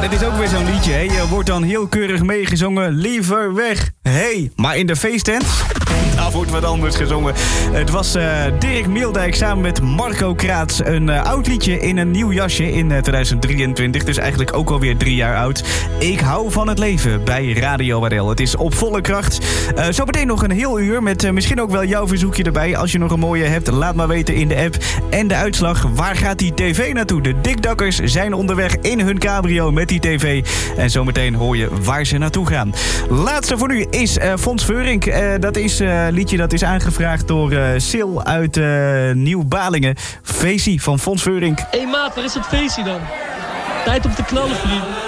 het is ook weer zo'n liedje, hè. Je wordt dan heel keurig meegezongen. Liever weg, hey. Maar in de feesttent, daar wordt wat anders gezongen. Het was Dirk Meeldijk samen met Marco Kraats. Een oud liedje in een nieuw jasje in 2023. Dus eigenlijk ook alweer 3 jaar oud. Ik hou van het leven bij Radio Wadel. Het is op volle kracht. Zometeen nog een heel uur met misschien ook wel jouw verzoekje erbij. Als je nog een mooie hebt, laat maar weten in de app. En de uitslag, waar gaat die tv naartoe? De dikdakkers zijn onderweg in hun cabrio met die tv. En zometeen hoor je waar ze naartoe gaan. Laatste voor nu is Fons Veurink. Dat is een liedje dat is aangevraagd door Sil uit Nieuw-Balingen. Feestie van Fons Veurink. Hé maat, waar is dat feestje dan? Tijd om te knallen, vriend.